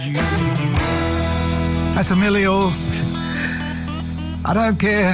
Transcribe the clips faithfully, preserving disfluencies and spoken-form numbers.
That's Emilio. I don't care,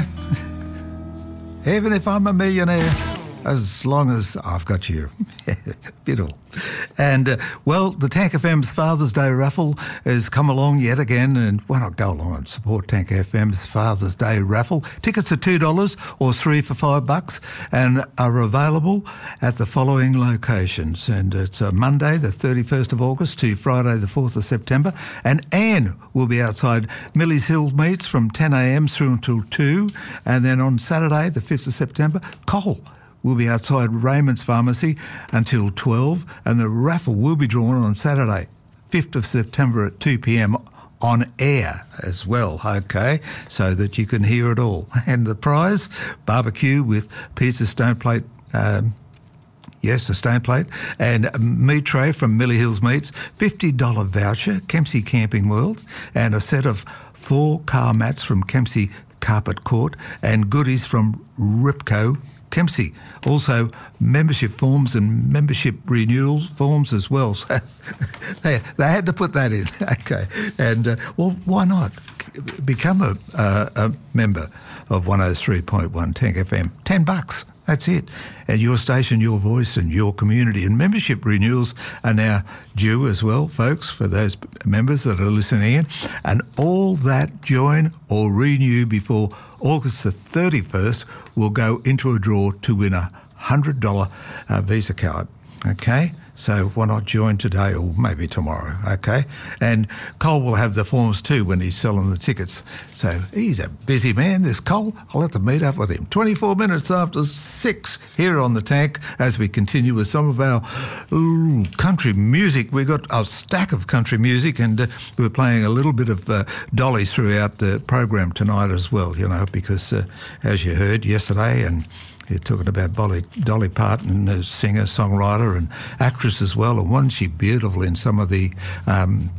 even if I'm a millionaire, as long as I've got you. Beautiful. And, uh, well, the Tank F M's Father's Day raffle has come along yet again, and why not go along and support Tank F M's Father's Day raffle? Tickets are two dollars or three for five bucks and are available at the following locations. And it's uh, Monday, the thirty-first of August to Friday, the fourth of September. And Anne will be outside Millie's Hill Meats from ten a m through until two. And then on Saturday, the fifth of September, Cole will be outside Raymond's Pharmacy until twelve, and the raffle will be drawn on Saturday, fifth of September at two p m on air as well, okay, so that you can hear it all. And the prize, barbecue with pizza stone plate, um, yes, a stone plate, and a meat tray from Millie Hills Meats, fifty dollars voucher, Kempsey Camping World, and a set of four car mats from Kempsey Carpet Court, and goodies from Ripco Kempsey. Also, membership forms and membership renewal forms as well. So they, they had to put that in. Okay. And, uh, well, why not? Become a, uh, a member of one oh three point one Tank F M. Ten bucks. That's it. And your station, your voice and your community. And membership renewals are now due as well, folks, for those members that are listening in. And all that join or renew before August the thirty-first will go into a draw to win a one hundred dollars uh, Visa card. Okay? So why not join today or maybe tomorrow, okay? And Cole will have the forms too when he's selling the tickets. So he's a busy man, this Cole. I'll have to meet up with him. twenty-four minutes after six here on The Tank as we continue with some of our ooh, country music. We've got a stack of country music, and uh, we're playing a little bit of uh, Dolly throughout the program tonight as well, you know, because uh, as you heard yesterday, and you're talking about Dolly, Dolly Parton, a singer, songwriter and actress as well, and wasn't she beautiful in some of the um,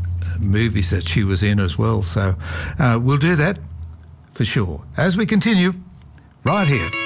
movies that she was in as well. So uh, we'll do that for sure. As we continue, right here